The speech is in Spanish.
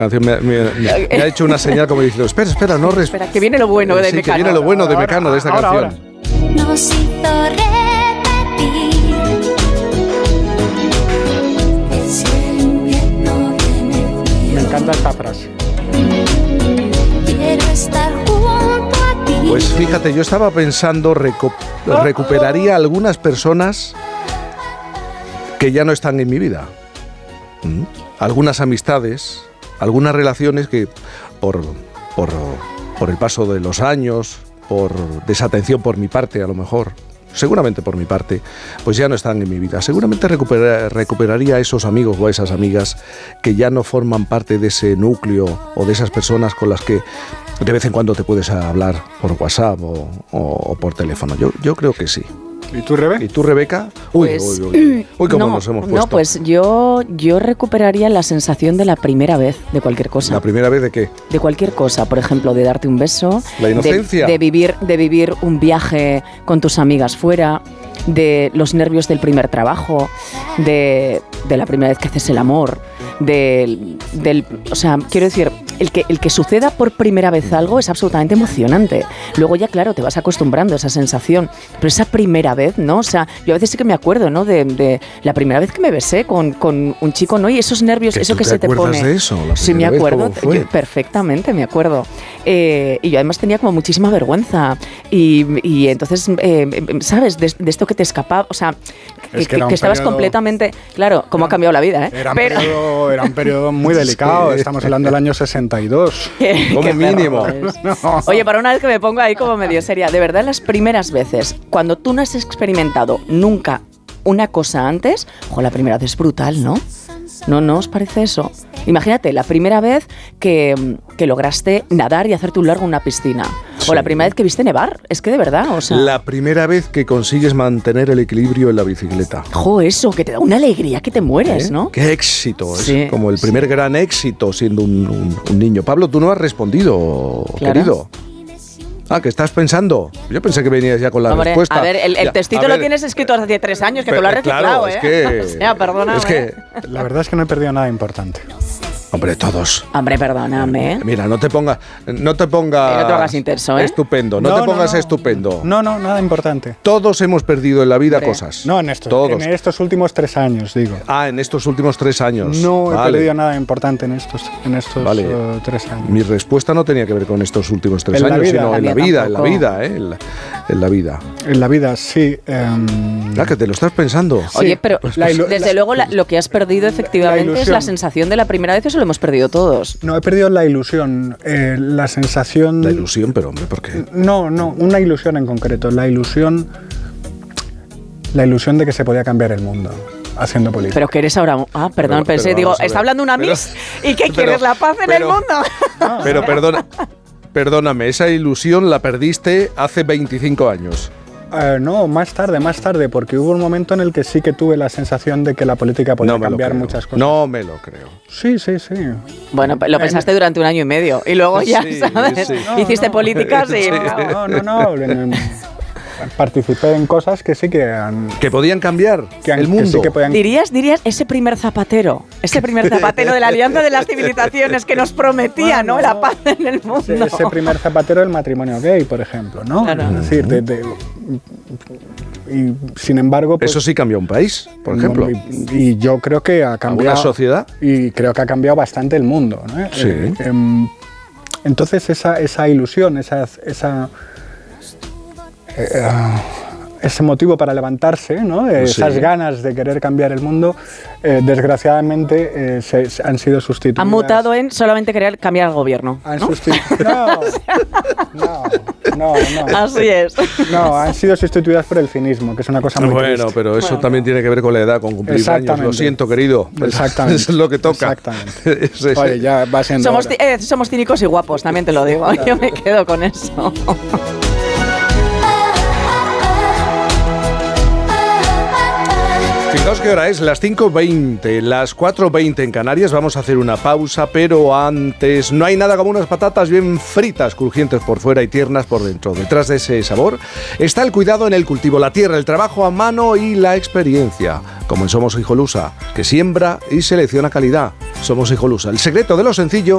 Me ha hecho una señal como diciendo, espera, no Espera, que viene lo bueno de Mecano. Que viene lo bueno de Mecano, de esta canción. Ahora. Nos hizo repetir. Me encanta esta frase. Quiero estar junto a ti. Pues fíjate, yo estaba pensando, recuperaría algunas personas que ya no están en mi vida. Algunas amistades, algunas relaciones que por el paso de los años, por desatención por mi parte a lo mejor, seguramente por mi parte, pues ya no están en mi vida. Seguramente recuperaría a esos amigos o a esas amigas que ya no forman parte de ese núcleo o de esas personas con las que de vez en cuando te puedes hablar por WhatsApp o por teléfono. Yo creo que sí. ¿Y tú, Rebe? ¿Y tú, Rebeca? Uy, cómo nos hemos puesto. No, pues yo recuperaría la sensación de la primera vez de cualquier cosa. ¿La primera vez de qué? De cualquier cosa, por ejemplo, de darte un beso. La inocencia. De vivir un viaje con tus amigas fuera, de los nervios del primer trabajo, de la primera vez que haces el amor, o sea, quiero decir, el que suceda por primera vez algo es absolutamente emocionante. Luego ya, claro, te vas acostumbrando a esa sensación, pero esa primera vez, ¿no? O sea, yo a veces sí que me acuerdo, ¿no? De la primera vez que me besé con un chico, ¿no? Y esos nervios, eso que se te pone. ¿Te acuerdas de eso? Sí, me acuerdo, perfectamente me acuerdo. Y yo además tenía como muchísima vergüenza y entonces, ¿sabes? De esto que te escapaba, o sea, que estabas completamente... Claro, cómo ha cambiado la vida, ¿eh? Era un periodo muy delicado, estamos hablando del año 62. Como mínimo. No. Oye, para una vez que me pongo ahí como medio seria, de verdad las primeras veces, cuando tú no has experimentado nunca una cosa antes, la primera vez es brutal, ¿no? ¿No os parece eso? Imagínate, la primera vez que lograste nadar y hacerte un largo en una piscina. Sí. O la primera vez que viste nevar. Es que de verdad, o sea... La primera vez que consigues mantener el equilibrio en la bicicleta. Eso, que te da una alegría que te mueres, ¿no? ¡Qué éxito! Sí, es como el primer gran éxito siendo un niño. Pablo, tú no has respondido, claro. Querido. ¿Qué estás pensando? Yo pensé que venías ya con la respuesta. A ver, el textito lo tienes escrito hace 3 años, que tú lo has reciclado, claro, es que, o sea, perdóname. Es que, la verdad es que no he perdido nada importante. Hombre, todos. Hombre, perdóname. Mira, no te pongas no te hagas intenso, ¿eh? Estupendo, no te pongas estupendo. No, nada importante. Todos hemos perdido en la vida cosas. No, en estos últimos 3 años, digo. En estos últimos 3 años. No he perdido nada importante en estos 3 años. Mi respuesta no tenía que ver con estos últimos 3 años, sino en la vida, en la vida. En la vida, sí. Que te lo estás pensando. Oye, pero desde luego lo que has perdido efectivamente es la sensación de la primera vez, eso lo hemos perdido todos. No, he perdido la ilusión, la sensación... La ilusión, pero hombre, ¿por qué? No, una ilusión en concreto, la ilusión de que se podía cambiar el mundo haciendo política. Pero que eres ahora... perdón, pensé, digo, está hablando una Miss y ¿qué quieres? ¿La paz en el mundo? Pero perdóname, esa ilusión la perdiste hace 25 años. No, más tarde, porque hubo un momento en el que sí que tuve la sensación de que la política podía cambiar muchas cosas. No me lo creo. Sí. Bueno, lo pensaste durante 1 año y medio y luego ya, ¿sabes? Sí. Hiciste políticas y... No. Participé en cosas que sí que han... Que podían cambiar el mundo. Sí que podían... ¿Dirías ese primer zapatero de la Alianza de las Civilizaciones que nos prometía, ¿no? La paz en el mundo. Ese primer zapatero del matrimonio gay, por ejemplo, ¿no? Claro. Es decir, y sin embargo... Pues, eso sí cambió un país, por ejemplo. Y yo creo que ha cambiado... ¿Una sociedad? Y creo que ha cambiado bastante el mundo, ¿no? Sí. Entonces esa ilusión, ese motivo para levantarse, ¿no? Esas ganas de querer cambiar el mundo, desgraciadamente han sido sustituidas. Han mutado en solamente querer cambiar el gobierno, ¿no? No. Así es. No, han sido sustituidas por el cinismo, que es una cosa muy triste. Pero eso también tiene que ver con la edad, con cumplir años. Lo siento, querido. Exactamente. Eso es lo que toca. Exactamente. Oye, ya va siendo somos cínicos y guapos, también te lo digo. Yo me quedo con eso. Fijaos qué hora es, las 5:20, las 4:20 en Canarias. Vamos a hacer una pausa, pero antes no hay nada como unas patatas bien fritas, crujientes por fuera y tiernas por dentro. Detrás de ese sabor está el cuidado en el cultivo, la tierra, el trabajo a mano y la experiencia. Como en Somos Hijolusa, que siembra y selecciona calidad. Somos Hijolusa, el secreto de lo sencillo